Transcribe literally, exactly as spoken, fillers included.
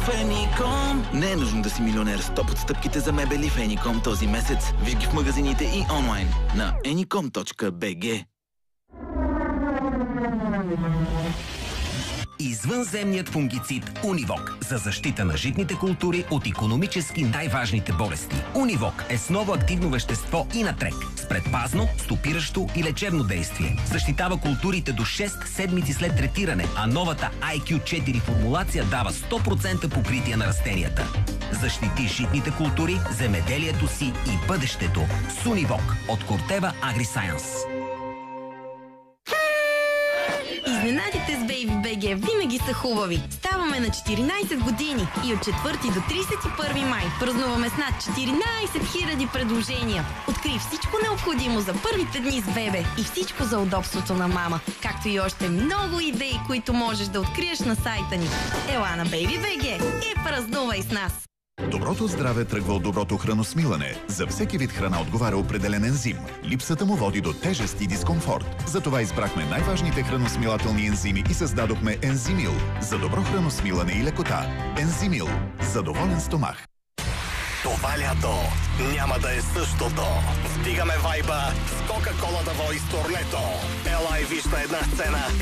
Феником. Не е нужно да си милионер. Стоп отстъпките за мебели Феником този месец. Виж ги в магазините и онлайн на еником точка би джи. Извънземният фунгицид Унивок за защита на житните култури от икономически най-важните болести. Унивок е с ново активно вещество Инатрек с предпазно, стопиращо и лечебно действие. Защитава културите до шест седмици след третиране, а новата ай кю четири формулация дава сто процента покритие на растенията. Защити житните култури, земеделието си и бъдещето с Унивок от Кортева Агрисайенс. Изненадите с Бейби би джи винаги са хубави. Ставаме на четиринайсет години и от четвърти до трийсет и първи май празнуваме с над четиринайсет хиляди предложения. Открий всичко необходимо за първите дни с бебе и всичко за удобството на мама, както и още много идеи, които можеш да откриеш на сайта ни. Ела на Бейби би джи и празнувай с нас! Доброто здраве тръгва от доброто храносмилане. За всеки вид храна отговаря определен ензим. Липсата му води до тежест и дискомфорт. Затова избрахме най-важните храносмилателни ензими и създадохме Ензимил за добро храносмилане и лекота. Ензимил за доволен стомах. Това лято няма да е същото. Стигаме вайба с Кока-Кола да вои с турнето. Ела и виж на една сцена